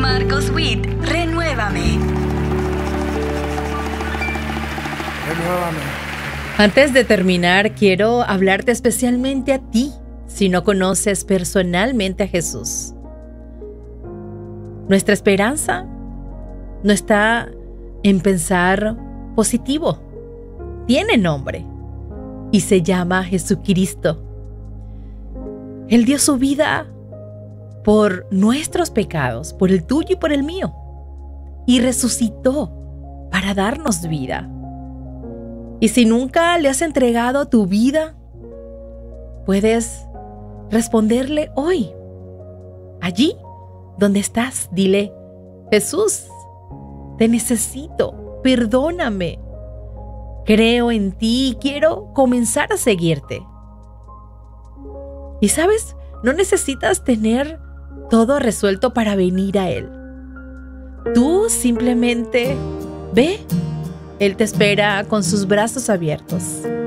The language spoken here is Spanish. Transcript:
Marcos Witt, renuévame. Renuévame. Antes de terminar, quiero hablarte especialmente a ti, si no conoces personalmente a Jesús. Nuestra esperanza no está en pensar positivo. Tiene nombre y se llama Jesucristo. Él dio su vida por nuestros pecados, por el tuyo y por el mío, y resucitó para darnos vida. Y si nunca le has entregado tu vida, puedes responderle hoy. Allí donde estás, dile: Jesús, te necesito, perdóname. Creo en ti y quiero comenzar a seguirte. Y sabes, no necesitas tener todo resuelto para venir a Él. Tú simplemente ve. Él te espera con sus brazos abiertos.